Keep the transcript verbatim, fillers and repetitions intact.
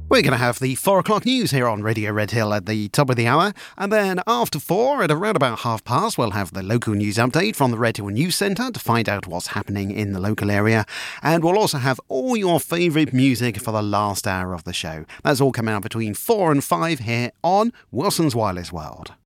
We're going to have the four o'clock news here on Radio Red Hill at the top of the hour. And then after four, at around about half past, we'll have the local news update from the Red Hill News Centre to find out what's happening in the local area. And we'll also have all your favourite music for the last hour of the show. That's all coming out between four and five here on Wilson's Wireless World.